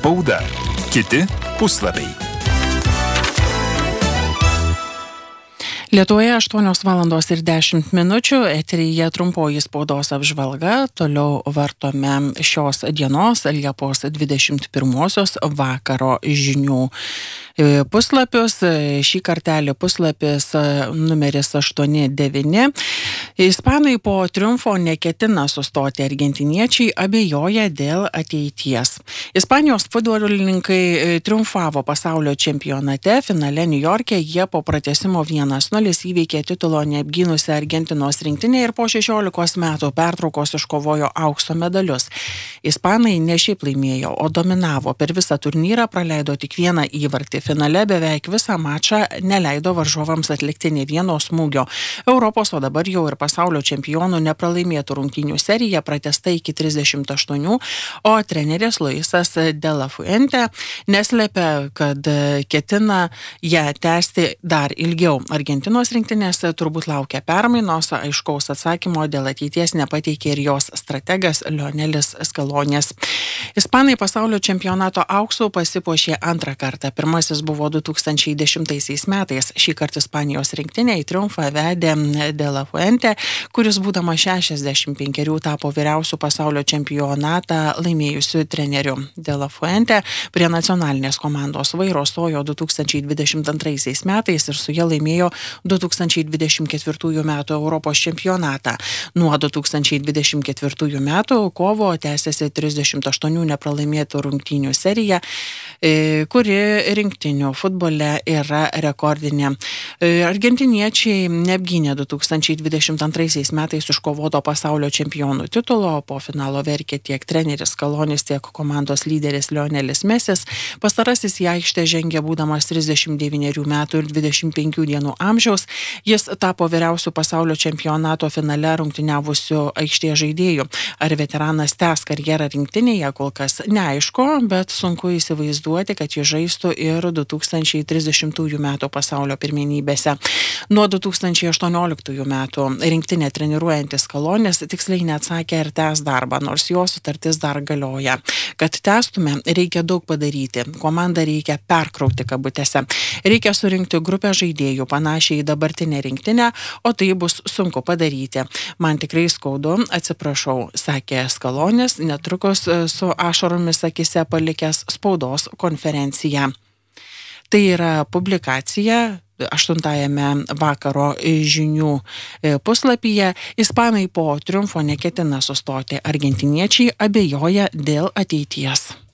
Spauda. Kiti puslapiai. Lietuvoje 8:10 eteryje trumpoji spaudos apžvalga. Toliau vartome šios dienos, Liepos 21 vakaro žinių puslapius. Šį kartelį puslapis numeris 89. Ispanai po triumfo neketina sustoti, argentiniečiai abejoja dėl ateities. Ispanijos futbolininkai triumfavo pasaulio čempionate. Finale Niujorke jie po pratęsimo 1-0 įveikė titulo neapgynusią Argentinos rinktinę ir po 16 metų pertraukos iškovojo aukso medalius. Ispanai ne šiaip laimėjo, o dominavo. Per visą turnyrą praleido tik vieną įvartį. Finale beveik visą mačą neleido varžovams atlikti nė vieno smūgio. Europos, o dabar jau ir pasaulio čempionų nepralaimėtų rungtynių serija pratęsta iki 38, o treneris Luisas de la Fuente neslepia, kad ketina ją tęsti dar ilgiau. Argentinos rinktinės turbūt laukia permainos, aiškaus atsakymo dėl ateities nepateikė ir jos strategas Lionelis Scalonis. Ispanai pasaulio čempionato auksu pasipuošė antrą kartą. Pirmasis buvo 2010 metais. Šį kartą Ispanijos rinktinė į triumfą vedė de la Fuente, kuris būdamas 65 tapo vyriausių pasaulio čempionatą laimėjusiu treneriu. De la Fuente prie nacionalinės komandos vairo stojo 2022 metais ir su ja laimėjo 2024 metų Europos čempionatą. Nuo 2024 metų kovo tęsiasi 38 nepralaimėtų rungtynių serija, kuri rinktinių futbole yra rekordinė. Argentiniečiai neapgynė 2022 metais iškovoto pasaulio čempionų titulo. Po finalo verkė tiek treneris Scalonis, tiek komandos lyderis Lionelis Mesis. Pastarasis į aikštę žengė būdamas 39 metų ir 25 dienų amžiaus. Jis tapo vyriausių pasaulio čempionato finale rungtyniavusių aikštėje žaidėjų. Ar veteranas tęs karjerą rinktinėje, kol kas neaišku, bet sunku įsivaizduoti, kad jis žaistų ir 2030 metų pasaulio pirmenybėse. Nuo 2018 metų rinktinė treniruojantis Scalonis tiksliai neatsakė ir tęs darbą, nors jo sutartis dar galioja. Kad tęstume, reikia daug padaryti. Komandą reikia perkrauti kabutėse. Reikia surinkti grupę žaidėjų panašiai į dabartinę rinktinę, o tai bus sunku padaryti. Man tikrai skaudu, atsiprašau, sakė Scalonis, netrukus su ašaromis akise palikęs spaudos konferenciją. Tai yra publikacija 8 vakaro žinių puslapyje. Ispanai po triumfo neketina sustoti, argentiniečiai abejoja dėl ateities.